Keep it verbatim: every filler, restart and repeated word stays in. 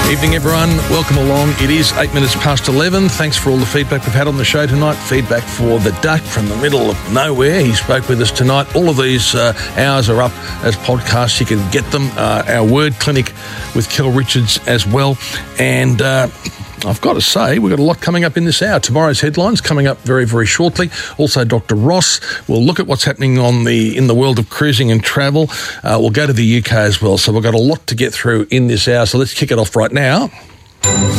Evening, everyone. Welcome along. It is eight minutes past eleven. Thanks for all the feedback we've had on the show tonight. Feedback for the duck from the middle of nowhere. He spoke with us tonight. All of these uh, hours are up as podcasts. You can get them. Uh, our word clinic with Kel Richards as well. And uh, I've got to say, we've got a lot coming up in this hour. Tomorrow's headlines coming up very, very shortly. Also, Doctor Ross will look at what's happening on the in the world of cruising and travel. Uh, we'll go to the U K as well. So we've got a lot to get through in this hour. So let's kick it off right now.